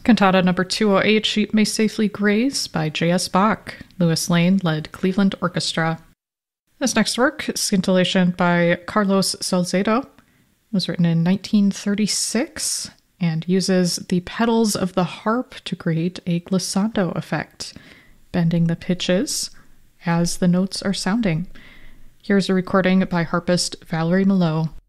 Cantata number 208, Sheep May Safely Graze by J.S. Bach. Louis Lane led Cleveland Orchestra. This next work, Scintillation by Carlos Salcedo, was written in 1936 and uses the pedals of the harp to create a glissando effect, bending the pitches as the notes are sounding. Here's a recording by harpist Valerie Millau.